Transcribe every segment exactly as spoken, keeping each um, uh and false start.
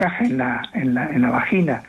en la, en la, en la vagina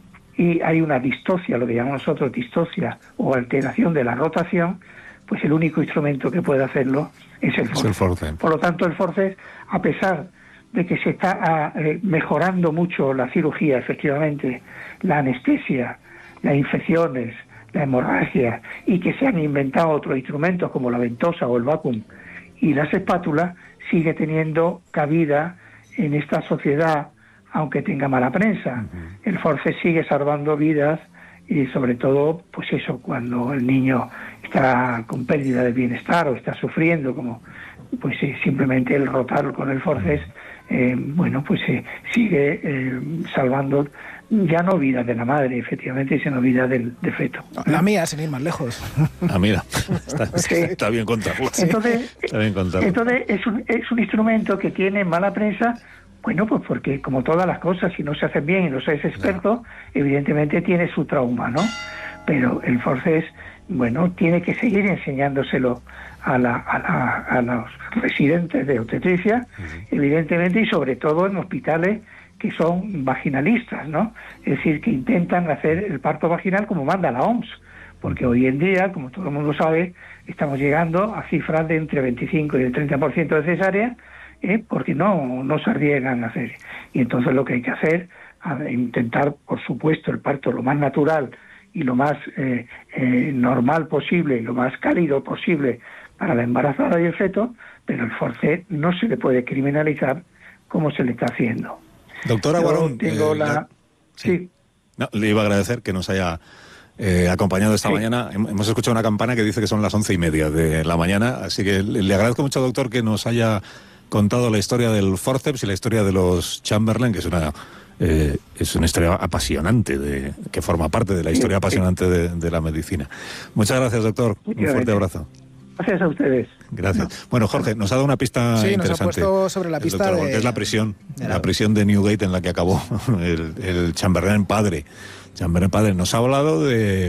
y hay una distocia, lo que llamamos nosotros distocia o alteración de la rotación, pues el único instrumento que puede hacerlo es el forceps. forceps. Por lo tanto, el forceps, a pesar de que se está eh, mejorando mucho la cirugía, efectivamente, la anestesia, las infecciones, la hemorragia, y que se han inventado otros instrumentos como la ventosa o el vacuum y las espátulas, sigue teniendo cabida en esta sociedad, aunque tenga mala prensa. Uh-huh. El forceps sigue salvando vidas y sobre todo, pues eso, cuando el niño está con pérdida de bienestar o está sufriendo, como pues eh, simplemente el rotar con el forceps, eh, bueno, pues eh, sigue eh, salvando ya no vida de la madre, efectivamente, sino vida del de feto. La mía, sin ir más lejos. Ah, mira, está, sí. está bien contarlo. Entonces, está bien contarlo. Entonces es un, es un instrumento que tiene mala prensa, bueno, pues porque como todas las cosas, si no se hacen bien y no se es experto, no. evidentemente tiene su trauma, ¿no? Pero el forceps, bueno, tiene que seguir enseñándoselo a, la, a, la, a los residentes de obstetricia, uh-huh. evidentemente, y sobre todo en hospitales que son vaginalistas, ¿no? Es decir, que intentan hacer el parto vaginal como manda la O M S, porque hoy en día, como todo el mundo sabe, estamos llegando a cifras de entre veinticinco y el treinta por ciento de cesárea, ¿eh? porque no, no se arriesgan a hacer. Y entonces lo que hay que hacer, a intentar, por supuesto, el parto lo más natural y lo más eh, eh, normal posible, lo más cálido posible para la embarazada y el feto, pero el forceps no se le puede criminalizar como se le está haciendo. Doctora Guarón, tengo eh, la... la... Sí. sí. No, le iba a agradecer que nos haya eh, acompañado esta sí. mañana. Hemos escuchado una campana que dice que son las once y media de la mañana, así que le, le agradezco mucho, doctor, que nos haya contado la historia del forceps y la historia de los Chamberlain, que es una eh, es una historia apasionante, de, que forma parte de la historia sí, apasionante sí. De, de la medicina. Muchas gracias, doctor. Muchas Un fuerte gracias. abrazo. Gracias a ustedes. Gracias. No. Bueno, Jorge, nos ha dado una pista sí, interesante. Sí, nos ha puesto sobre la pista doctor, de... que es la prisión, de la... la prisión de Newgate en la que acabó el, el Chamberlain padre. Chamberlain padre nos ha hablado de,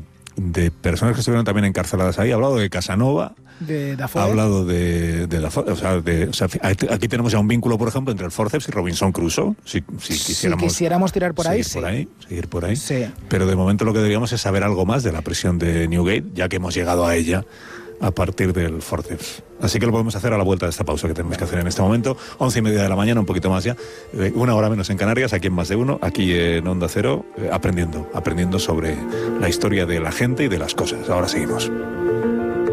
de personas que estuvieron también encarceladas ahí, ha hablado de Casanova, de Dafoe. Ha hablado de, de Dafoe, o sea, de, o sea, aquí tenemos ya un vínculo, por ejemplo, entre el forceps y Robinson Crusoe, si, si quisiéramos, si quisiéramos tirar por ahí, seguir por sí. ahí, seguir por ahí. Sí. Pero de momento lo que deberíamos es saber algo más de la prisión de Newgate, ya que hemos llegado a ella a partir del forceps. Así que lo podemos hacer a la vuelta de esta pausa que tenemos que hacer en este momento. Once y media de la mañana, un poquito más ya. Una hora menos en Canarias, aquí en Más de Uno, aquí en Onda Cero, aprendiendo, aprendiendo sobre la historia de la gente y de las cosas. Ahora seguimos.